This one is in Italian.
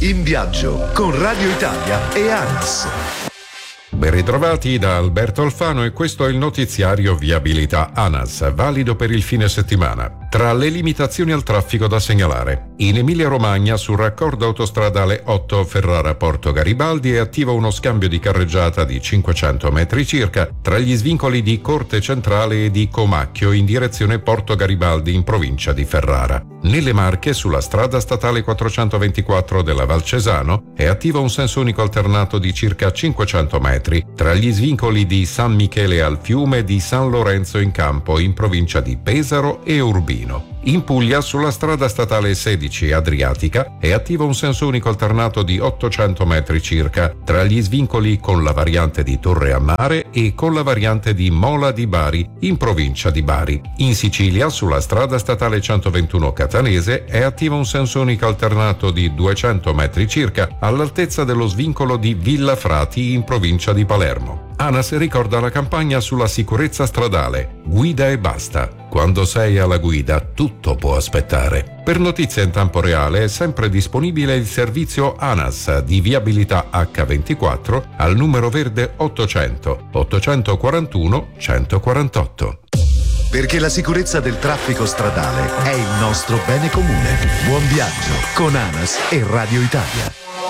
In viaggio con Radio Italia e ANAS. Ben ritrovati da Alberto Alfano, e questo è il notiziario Viabilità ANAS, valido per il fine settimana. Tra le limitazioni al traffico da segnalare: in Emilia-Romagna sul raccordo autostradale 8 Ferrara-Porto Garibaldi è attivo uno scambio di carreggiata di 500 metri circa tra gli svincoli di Corte Centrale e di Comacchio in direzione Porto Garibaldi in provincia di Ferrara. Nelle Marche, sulla strada statale 424 della Valcesano, è attivo un senso unico alternato di circa 500 metri tra gli svincoli di San Michele al Fiume e di San Lorenzo in Campo in provincia di Pesaro e Urbino. In Puglia, sulla strada statale 16 Adriatica, è attivo un senso unico alternato di 800 metri circa tra gli svincoli con la variante di Torre a Mare e con la variante di Mola di Bari in provincia di Bari. In Sicilia, sulla strada statale 121 Catanese, è attivo un senso unico alternato di 200 metri circa all'altezza dello svincolo di Villa Frati in provincia di Palermo. ANAS ricorda la campagna sulla sicurezza stradale: guida e basta. Quando sei alla guida tutto può aspettare. Per notizie in tempo reale è sempre disponibile il servizio ANAS di viabilità H24 al numero verde 800 841 148. Perché la sicurezza del traffico stradale è il nostro bene comune. Buon viaggio con ANAS e Radio Italia.